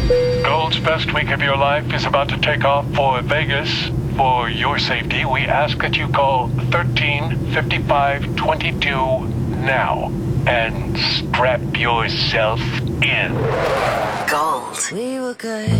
Gold's best week of your life is about to take off for Vegas. For your safety, we ask that you call 135522 now and strap yourself in. Gold. We were good.